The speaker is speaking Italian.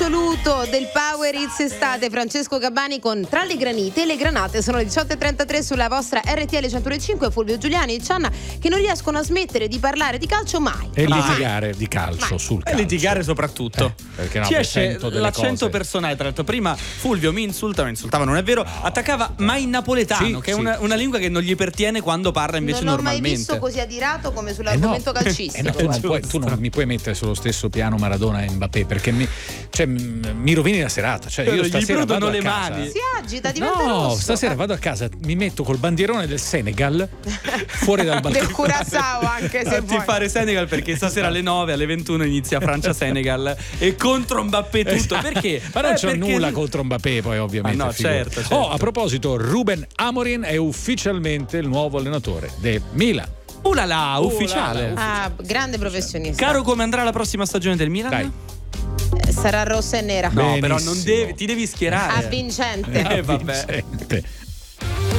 assoluto del Power Hits Estate, Francesco Gabbani con Tra le granite e le granate. Sono le 18.33 sulla vostra RTL 105. Fulvio Giuliani e Cianna che non riescono a smettere di parlare di calcio mai. E litigare di calcio sul calcio. E litigare soprattutto. Perché no, ci esce l'accento cose personale. Tra l'altro prima Fulvio mi insultava, non è vero, attaccava mai in napoletano, che è una lingua che non gli pertiene quando parla invece non normalmente. Non ho mai visto così adirato come sull'argomento calcistico. Tu non mi puoi mettere sullo stesso piano Maradona e Mbappé, perché mi rovini la serata. Cioè, io stasera vado le a casa. mani. Si agita, diventa rosso. Stasera vado a casa, mi metto col bandierone del Senegal fuori dal balcone. Del Curaçao, anche se vuoi. Ti fare Senegal, perché stasera alle 9, alle 21 inizia Francia-Senegal e contro Mbappé tutto. Perché? Ma non c'ho nulla contro Mbappé, poi ovviamente. No, certo. A proposito, Ruben Amorim è ufficialmente il nuovo allenatore del Milan. Ulala, ufficiale. Grande professionista. Caro, come andrà la prossima stagione del Milan? Dai. Sarà rossa e nera. No, benissimo. Però non ti devi schierare. A vincente. Vabbè.